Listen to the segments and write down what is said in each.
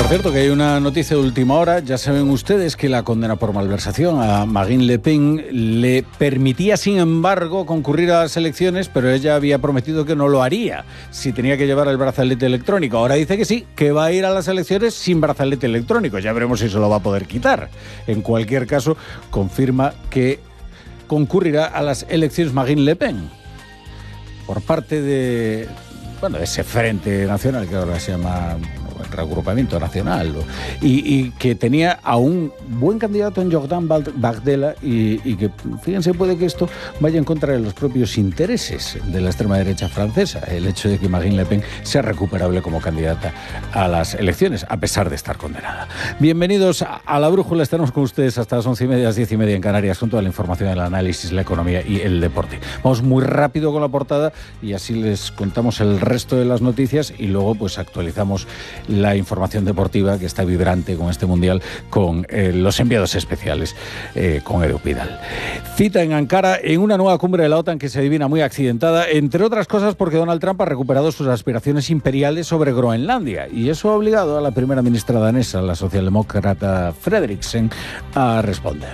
cierto que hay una noticia de última hora. Ya saben ustedes que la condena por malversación a Marine Le Pen le permitía, sin embargo, concurrir a las elecciones, pero ella había prometido que no lo haría si tenía que llevar el brazalete electrónico. Ahora dice que sí, que va a ir a las elecciones sin brazalete electrónico. Ya veremos si se lo va a poder quitar. En cualquier caso, confirma que concurrirá a las elecciones Marine Le Pen por parte de ese Frente Nacional que ahora se llama Reagrupamiento Nacional, y que tenía a un buen candidato en Jordan Bardella y que, fíjense, puede que esto vaya en contra de los propios intereses de la extrema derecha francesa, el hecho de que Marine Le Pen sea recuperable como candidata a las elecciones, a pesar de estar condenada. Bienvenidos a La Brújula, estaremos con ustedes hasta las 11:30, las 10:30 en Canarias, con toda la información, el análisis, la economía y el deporte. Vamos muy rápido con la portada y así les contamos el resto de las noticias y luego pues actualizamos la información deportiva que está vibrante con este Mundial con los enviados especiales, con Edu Pidal. Cita en Ankara en una nueva cumbre de la OTAN que se adivina muy accidentada, entre otras cosas porque Donald Trump ha recuperado sus aspiraciones imperiales sobre Groenlandia y eso ha obligado a la primera ministra danesa, la socialdemócrata Frederiksen, a responder.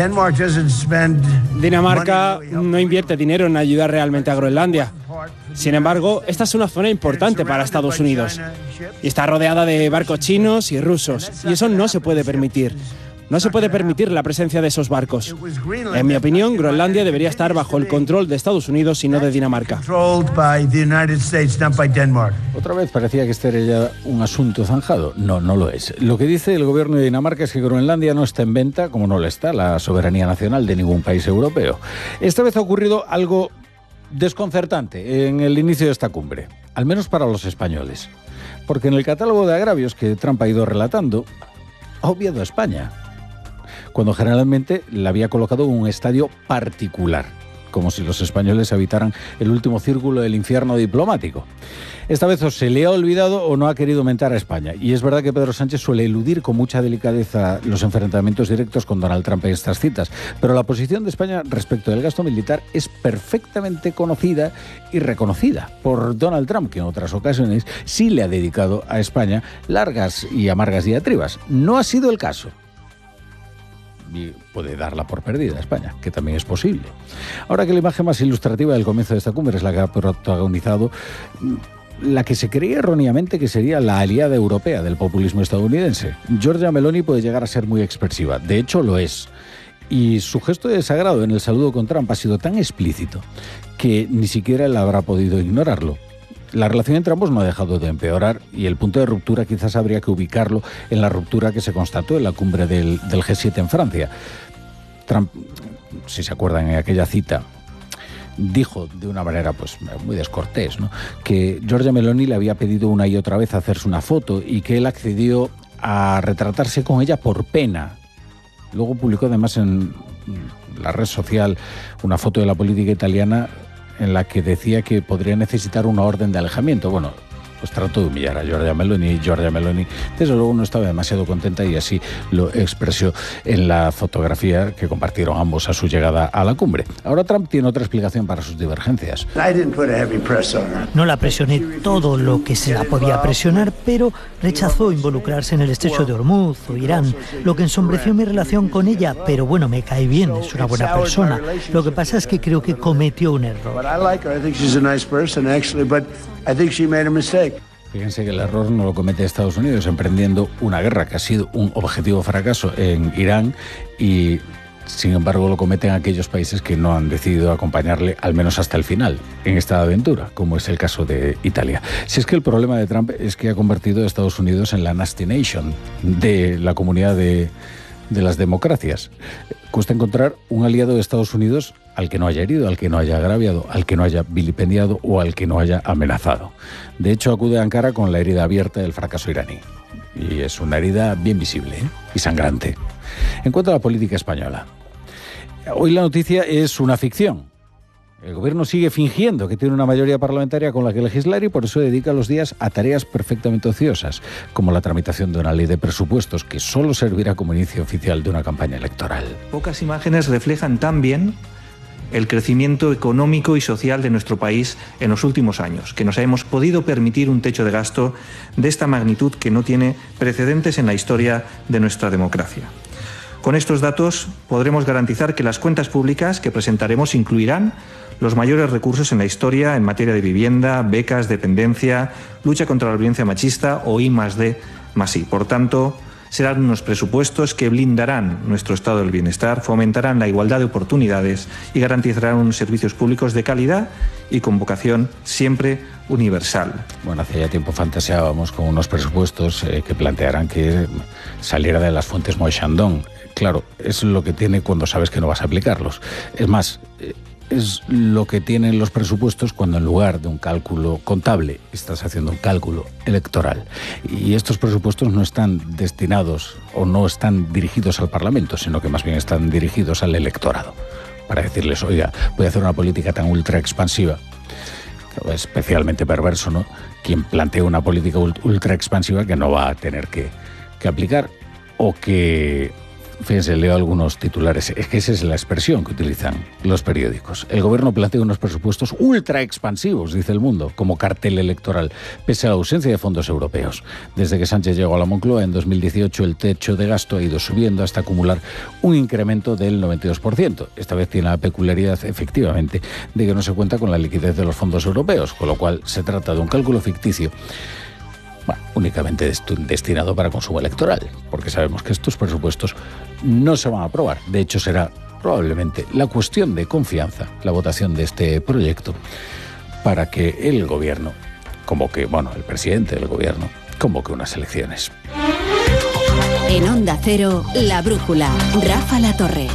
Dinamarca no invierte dinero en ayudar realmente a Groenlandia. Sin embargo, esta es una zona importante para Estados Unidos y está rodeada de barcos chinos y rusos, y eso no se puede permitir. No se puede permitir la presencia de esos barcos. En mi opinión, Groenlandia debería estar bajo el control de Estados Unidos y no de Dinamarca. Otra vez parecía que este era ya un asunto zanjado. No, no lo es. Lo que dice el gobierno de Dinamarca es que Groenlandia no está en venta, como no lo está la soberanía nacional de ningún país europeo. Esta vez ha ocurrido algo desconcertante en el inicio de esta cumbre, al menos para los españoles, porque en el catálogo de agravios que Trump ha ido relatando, ha obviado a España, cuando generalmente la había colocado en un estadio particular, como si los españoles habitaran el último círculo del infierno diplomático. Esta vez o se le ha olvidado o no ha querido mentar a España. Y es verdad que Pedro Sánchez suele eludir con mucha delicadeza los enfrentamientos directos con Donald Trump en estas citas. Pero la posición de España respecto del gasto militar es perfectamente conocida y reconocida por Donald Trump, que en otras ocasiones sí le ha dedicado a España largas y amargas diatribas. No ha sido el caso. Y puede darla por perdida a España, que también es posible. Ahora que la imagen más ilustrativa del comienzo de esta cumbre es la que ha protagonizado la que se creía erróneamente que sería la aliada europea del populismo estadounidense. Giorgia Meloni puede llegar a ser muy expresiva, de hecho lo es. Y su gesto de desagrado en el saludo con Trump ha sido tan explícito que ni siquiera él habrá podido ignorarlo. La relación entre ambos no ha dejado de empeorar y el punto de ruptura quizás habría que ubicarlo en la ruptura que se constató en la cumbre del G7 en Francia. Trump, si se acuerdan en aquella cita, dijo de una manera pues muy descortés, ¿no?, que Giorgia Meloni le había pedido una y otra vez hacerse una foto y que él accedió a retratarse con ella por pena. Luego publicó además en la red social una foto de la política italiana en la que decía que podría necesitar una orden de alejamiento. Bueno, pues trató de humillar a Giorgia Meloni y Giorgia Meloni desde luego no estaba demasiado contenta y así lo expresó en la fotografía que compartieron ambos a su llegada a la cumbre. Ahora Trump tiene otra explicación para sus divergencias. No la presioné todo lo que se la podía presionar, pero rechazó involucrarse en el estrecho de Hormuz o Irán, lo que ensombreció mi relación con ella, pero bueno, me cae bien, es una buena persona. Lo que pasa es que creo que cometió un error. Fíjense que el error no lo comete Estados Unidos emprendiendo una guerra que ha sido un objetivo fracaso en Irán y sin embargo lo cometen aquellos países que no han decidido acompañarle al menos hasta el final en esta aventura, como es el caso de Italia. Si es que el problema de Trump es que ha convertido a Estados Unidos en la nasty nation de la comunidad de las democracias. Cuesta encontrar un aliado de Estados Unidos al que no haya herido, al que no haya agraviado, al que no haya vilipendiado o al que no haya amenazado. De hecho, acude a Ankara con la herida abierta del fracaso iraní. Y es una herida bien visible, y sangrante. En cuanto a la política española, hoy la noticia es una ficción. El gobierno sigue fingiendo que tiene una mayoría parlamentaria con la que legislar y por eso dedica los días a tareas perfectamente ociosas, como la tramitación de una ley de presupuestos que solo servirá como inicio oficial de una campaña electoral. Pocas imágenes reflejan tan bien el crecimiento económico y social de nuestro país en los últimos años, que nos hemos podido permitir un techo de gasto de esta magnitud que no tiene precedentes en la historia de nuestra democracia. Con estos datos podremos garantizar que las cuentas públicas que presentaremos incluirán los mayores recursos en la historia en materia de vivienda, becas, dependencia, lucha contra la violencia machista o I+D+I. Por tanto, serán unos presupuestos que blindarán nuestro estado del bienestar, fomentarán la igualdad de oportunidades y garantizarán unos servicios públicos de calidad y con vocación siempre universal. Bueno, hace ya tiempo fantaseábamos con unos presupuestos que plantearan que saliera de las fuentes Moixandón. Claro, es lo que tiene cuando sabes que no vas a aplicarlos. Es más, es lo que tienen los presupuestos cuando en lugar de un cálculo contable estás haciendo un cálculo electoral. Y estos presupuestos no están destinados o no están dirigidos al Parlamento, sino que más bien están dirigidos al electorado. Para decirles, oiga, voy a hacer una política tan ultra expansiva, especialmente perverso, ¿no? Quien plantea una política ultra expansiva que no va a tener que aplicar o que... Fíjense, leo algunos titulares. Es que esa es la expresión que utilizan los periódicos. El gobierno plantea unos presupuestos ultra expansivos, dice El Mundo, como cartel electoral, pese a la ausencia de fondos europeos. Desde que Sánchez llegó a la Moncloa en 2018, el techo de gasto ha ido subiendo hasta acumular un incremento del 92%. Esta vez tiene la peculiaridad, efectivamente, de que no se cuenta con la liquidez de los fondos europeos, con lo cual se trata de un cálculo ficticio. Bueno, únicamente destinado para consumo electoral, porque sabemos que estos presupuestos no se van a aprobar. De hecho, será probablemente la cuestión de confianza, la votación de este proyecto, para que el gobierno convoque, el presidente del gobierno, convoque unas elecciones. En Onda Cero, La Brújula, Rafa La Torre.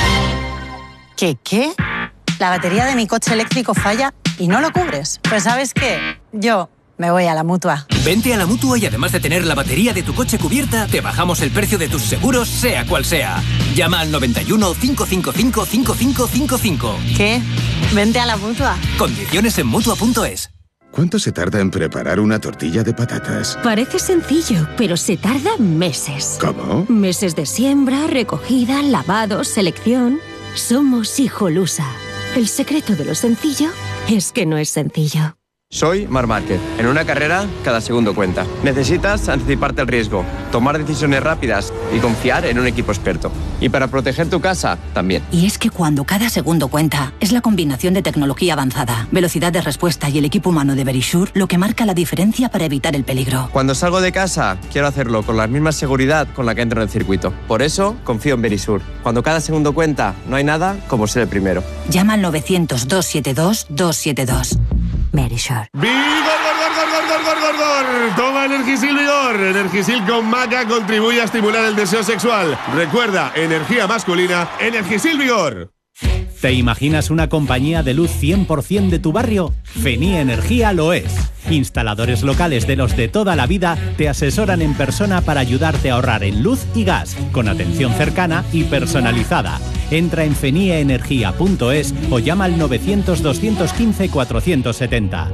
¿Qué? La batería de mi coche eléctrico falla y no lo cubres. Pues ¿sabes qué? Yo me voy a la Mutua. Vente a la Mutua y además de tener la batería de tu coche cubierta, te bajamos el precio de tus seguros, sea cual sea. Llama al 91 555 5555. ¿Qué? Vente a la Mutua. Condiciones en Mutua.es. ¿Cuánto se tarda en preparar una tortilla de patatas? Parece sencillo, pero se tarda meses. ¿Cómo? Meses de siembra, recogida, lavado, selección. Somos Hijolusa. El secreto de lo sencillo es que no es sencillo. Soy Marc Márquez. En una carrera, cada segundo cuenta. Necesitas anticiparte al riesgo, tomar decisiones rápidas y confiar en un equipo experto. Y para proteger tu casa, también. Y es que cuando cada segundo cuenta, es la combinación de tecnología avanzada, velocidad de respuesta y el equipo humano de Verisure lo que marca la diferencia para evitar el peligro. Cuando salgo de casa, quiero hacerlo con la misma seguridad con la que entro en el circuito. Por eso, confío en Verisure. Cuando cada segundo cuenta, no hay nada como ser el primero. Llama al 900-272-272. Verisure. ¡Vigor! Toma Energisil Vigor. Energisil con maca contribuye a estimular el deseo sexual. Recuerda, energía masculina, Energisil Vigor. ¿Te imaginas una compañía de luz 100% de tu barrio? Fenía Energía lo es. Instaladores locales de los de toda la vida te asesoran en persona para ayudarte a ahorrar en luz y gas, con atención cercana y personalizada. Entra en feniaenergia.es o llama al 900-215-470.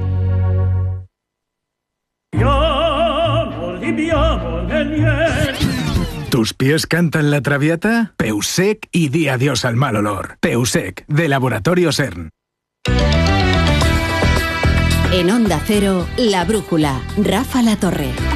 ¿Tus pies cantan la traviata? Peusec y di adiós al mal olor. Peusec, de Laboratorio CERN. En Onda Cero, La Brújula, Rafa La Torre.